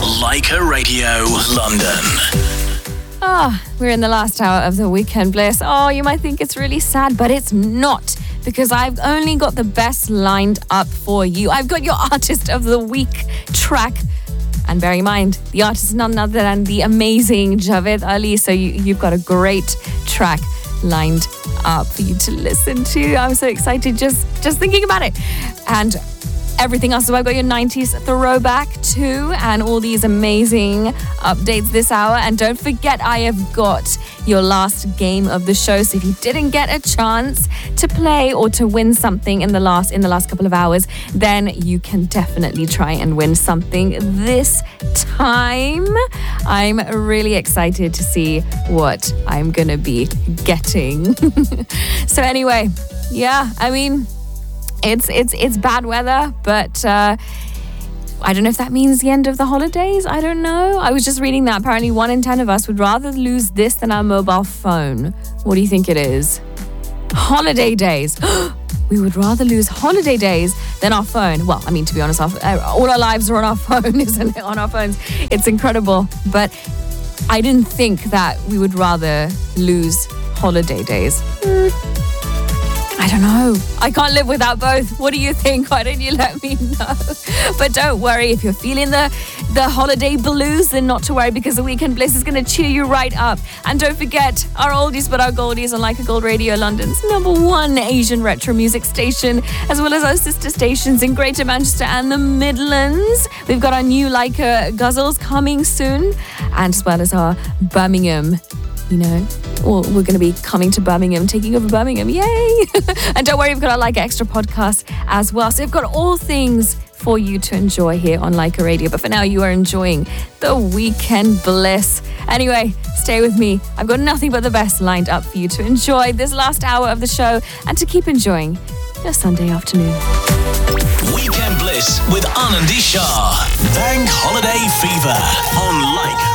Leica Radio London. We're in the last hour of the Weekend Bliss. You might think it's really sad, but it's not, because I've only got the best lined up for you. I've got your Artist of the Week track. And bear in mind, the artist is none other than the amazing Javed Ali. So you've got a great track lined up for you to listen to. I'm so excited just thinking about it. And everything else. So I've got your 90s throwback too, and all these amazing updates this hour. And don't forget, I have got your last game of the show. So if you didn't get a chance to play or to win something in the last couple of hours, then you can definitely try and win something this time. I'm really excited to see what I'm gonna be getting. So anyway, yeah, I mean, it's bad weather, but I don't know if that means the end of the holidays. I don't know. I was just reading that apparently 1 in 10 of us would rather lose this than our mobile phone. What do you think it is? Holiday days. We would rather lose holiday days than our phone. Well, I mean, to be honest, all our lives are on our phone, isn't it? On our phones. It's incredible. But I didn't think that we would rather lose holiday days. I don't know. I can't live without both. What do you think? Why don't you let me know? But don't worry, if you're feeling the holiday blues, then not to worry, because the Weekend Bliss is going to cheer you right up. And don't forget, our oldies but our goldies on Leica Gold Radio, London's #1 Asian retro music station, as well as our sister stations in Greater Manchester and the Midlands. We've got our new Leica Guzzles coming soon, and as well as our Birmingham, we're going to be coming to Birmingham, taking over Birmingham. Yay! And don't worry, we've got our Leica Extra podcast as well. So we've got all things for you to enjoy here on Leica Radio. But for now, you are enjoying the Weekend Bliss. Anyway, stay with me. I've got nothing but the best lined up for you to enjoy this last hour of the show and to keep enjoying your Sunday afternoon. Weekend Bliss with Anandi Shah. Bank Holiday Fever on Leica